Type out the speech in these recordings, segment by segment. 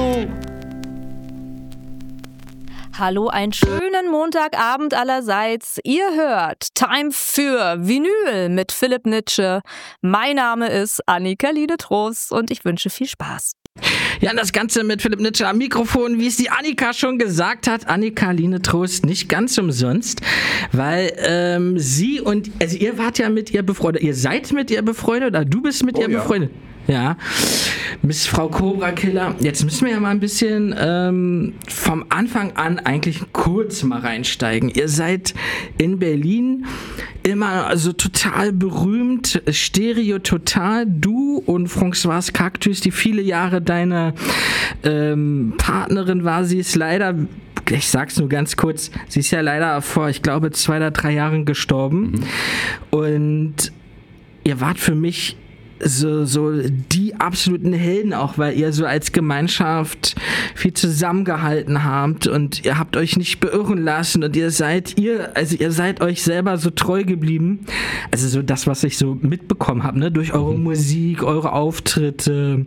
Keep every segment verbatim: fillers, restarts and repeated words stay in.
Intro. Hallo, einen schönen Montagabend allerseits. Ihr hört Time für Vinyl mit Philipp Nitsche. Mein Name ist Annika Line-Trost und ich wünsche viel Spaß. Ja, und das Ganze mit Philipp Nitsche am Mikrofon, wie es die Annika schon gesagt hat. Annika Line-Trost nicht ganz umsonst, weil ähm, sie und, also ihr wart ja mit ihr befreundet, ihr seid mit ihr befreundet oder du bist mit oh, ihr ja. befreundet. Ja, Miss Frau Cobra Killer. Jetzt müssen wir ja mal ein bisschen ähm, vom Anfang an eigentlich kurz mal reinsteigen. Ihr seid in Berlin immer also total berühmt, Stereo Total. Du und Françoise Cactus, die viele Jahre deine ähm, Partnerin war, sie ist leider, ich sag's nur ganz kurz, sie ist ja leider vor, ich glaube, zwei oder drei Jahren gestorben. Mhm. Und ihr wart für mich so, so die absoluten Helden auch, weil ihr so als Gemeinschaft viel zusammengehalten habt und ihr habt euch nicht beirren lassen und ihr seid ihr, also ihr seid euch selber so treu geblieben. Also so das, was ich so mitbekommen habe, ne, durch eure Musik, eure Auftritte,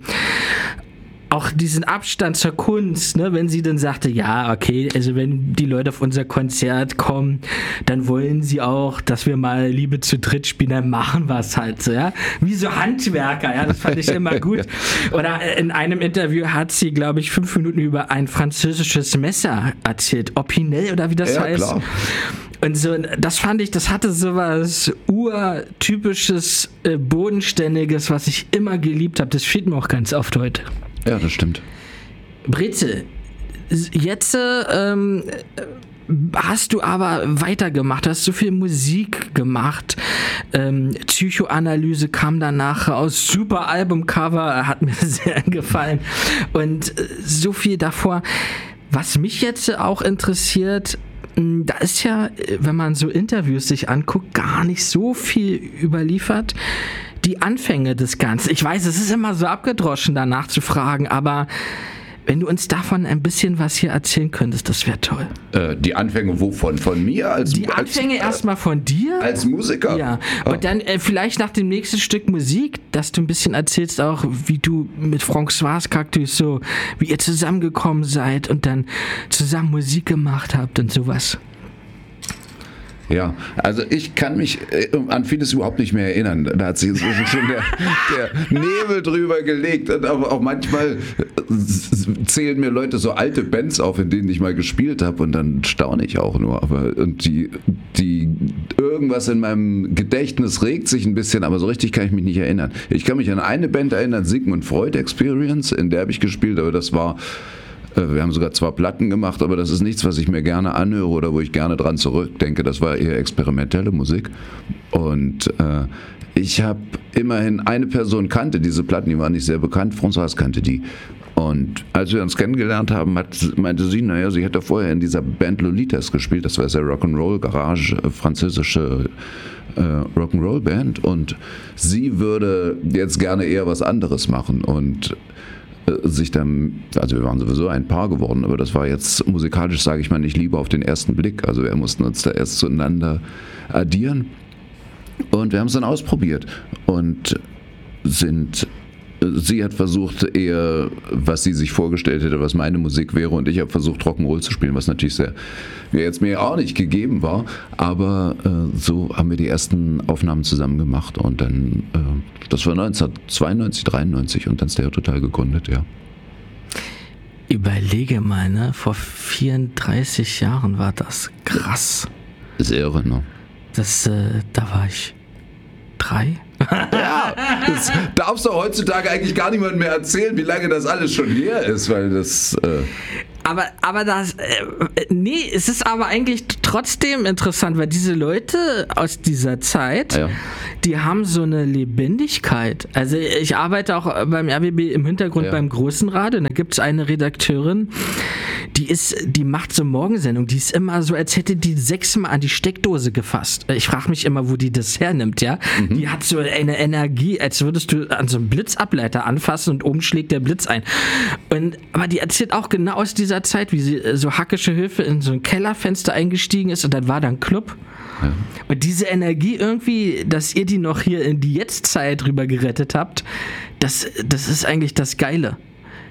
auch diesen Abstand zur Kunst, ne, wenn sie dann sagte, ja, okay, also wenn die Leute auf unser Konzert kommen, dann wollen sie auch, dass wir mal Liebe zu dritt spielen, dann machen wir es halt so, ja, wie so Handwerker, ja, das fand ich immer gut. Oder in einem Interview hat sie, glaube ich, fünf Minuten über ein französisches Messer erzählt, Opinel oder wie das ja, heißt. Klar. Und so, das fand ich, das hatte sowas urtypisches, äh, bodenständiges, was ich immer geliebt habe. Das fehlt mir auch ganz oft heute. Ja, das stimmt. Breze, jetzt ähm, hast du aber weitergemacht, hast so viel Musik gemacht. Ähm, Psychoanalyse kam danach raus, super Albumcover, hat mir sehr gefallen. Und äh, so viel davor. Was mich jetzt auch interessiert, da ist ja, wenn man so Interviews sich anguckt, gar nicht so viel überliefert. Die Anfänge des Ganzen. Ich weiß, es ist immer so abgedroschen, danach zu fragen, aber wenn du uns davon ein bisschen was hier erzählen könntest, das wäre toll. Äh, die Anfänge wovon? Von mir? Als, die Anfänge als, erstmal von dir? Als Musiker? Ja. Und oh. dann äh, vielleicht nach dem nächsten Stück Musik, dass du ein bisschen erzählst auch, wie du mit Françoise Cactus so, wie ihr zusammengekommen seid und dann zusammen Musik gemacht habt und sowas. Ja, also ich kann mich an vieles überhaupt nicht mehr erinnern. Da hat sich schon der, der Nebel drüber gelegt. Aber auch manchmal zählen mir Leute so alte Bands auf, in denen ich mal gespielt habe, und dann staune ich auch nur. Aber und die, die irgendwas in meinem Gedächtnis regt sich ein bisschen, aber so richtig kann ich mich nicht erinnern. Ich kann mich an eine Band erinnern, Sigmund Freud Experience, in der habe ich gespielt, aber das war... Wir haben sogar zwei Platten gemacht, aber das ist nichts, was ich mir gerne anhöre oder wo ich gerne dran zurückdenke. Das war eher experimentelle Musik. Und äh, ich habe immerhin eine Person kannte diese Platten, die waren nicht sehr bekannt. Françoise kannte die. Und als wir uns kennengelernt haben, hat, meinte sie, naja, sie hätte vorher in dieser Band Lolitas gespielt. Das war sehr Rock'n'Roll, Garage, französische äh, Rock'n'Roll-Band. Und sie würde jetzt gerne eher was anderes machen. Und sich dann, also wir waren sowieso ein Paar geworden, aber das war jetzt musikalisch, sage ich mal, nicht Liebe auf den ersten Blick. Also wir mussten uns da erst zueinander addieren und wir haben es dann ausprobiert und sind, sie hat versucht eher, was sie sich vorgestellt hätte, was meine Musik wäre, und ich habe versucht Rock'n'Roll zu spielen, was natürlich sehr, mir jetzt mir auch nicht gegeben war, aber äh, so haben wir die ersten Aufnahmen zusammen gemacht und dann, äh, das war neunzehnhundertzweiundneunzig, dreiundneunzig und dann Stereo Total gegründet, ja. Überlege mal, ne, vor vierunddreißig Jahren war das krass. Das ist irre, ne? Das, äh, da war ich drei. Ja, das darfst du heutzutage eigentlich gar niemandem mehr erzählen, wie lange das alles schon her ist, weil das... Äh Aber, aber das, äh, nee, es ist aber eigentlich trotzdem interessant, weil diese Leute aus dieser Zeit, ja. die haben so eine Lebendigkeit. Also ich arbeite auch beim R B B im Hintergrund ja. beim großen Radio, und da gibt es eine Redakteurin, die ist, die macht so Morgensendung, die ist immer so, als hätte die sechsmal an die Steckdose gefasst. Ich frage mich immer, wo die das hernimmt, ja. Mhm. Die hat so eine Energie, als würdest du an so einen Blitzableiter anfassen und oben schlägt der Blitz ein. Und, aber die erzählt auch genau aus dieser Zeit, wie sie so hackische Hilfe in so ein Kellerfenster eingestiegen ist und dann war da ein Club. Ja. Und diese Energie irgendwie, dass ihr die noch hier in die Jetztzeit rüber gerettet habt, das, das ist eigentlich das Geile.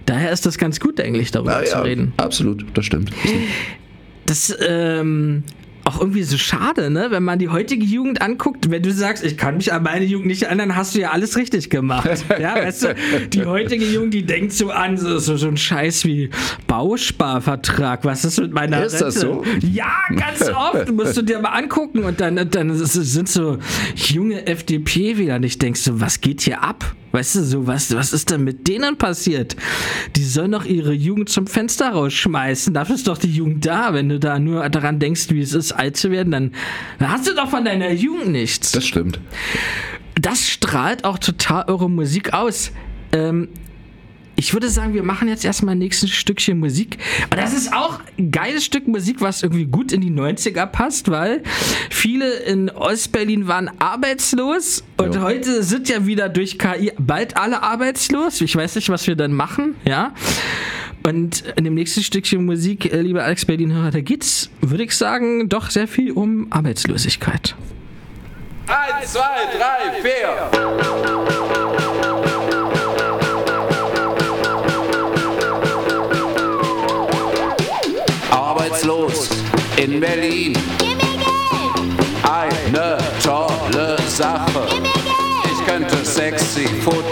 Daher ist das ganz gut eigentlich, darüber Ja, zu ja, reden. absolut, das stimmt. Das, ähm... auch irgendwie so schade, ne? Wenn man die heutige Jugend anguckt, wenn du sagst, ich kann mich an meine Jugend nicht erinnern, hast du ja alles richtig gemacht. Ja, weißt du, die heutige Jugend, die denkt so an, so, so, so ein Scheiß wie Bausparvertrag. Was ist mit meiner Ist Rente? das so? Ja, ganz oft. Musst du dir mal angucken und dann, dann sind so junge F D P-Wähler und ich denk so, was geht hier ab? Weißt du, so, was, was ist denn mit denen passiert? Die sollen doch ihre Jugend zum Fenster rausschmeißen. Dafür ist doch die Jugend da. Wenn du da nur daran denkst, wie es ist, alt zu werden, dann, dann hast du doch von deiner Jugend nichts. Das stimmt. Das strahlt auch total eure Musik aus. Ähm, ich würde sagen, wir machen jetzt erstmal ein nächstes Stückchen Musik. Und das ist auch ein geiles Stück Musik, was irgendwie gut in die neunziger passt, weil viele in Ostberlin waren arbeitslos und Ja. heute sind ja wieder durch K I bald alle arbeitslos. Ich weiß nicht, was wir dann machen, ja. Und in dem nächsten Stückchen Musik, äh, liebe Alex Berlin-Hörer, da geht's, würde ich sagen, doch sehr viel um Arbeitslosigkeit. Eins, zwei, drei, vier. Arbeitslos in Berlin. Gib mir Geld! Eine tolle Sache. Gib mir Geld! Ich könnte sexy fotografieren.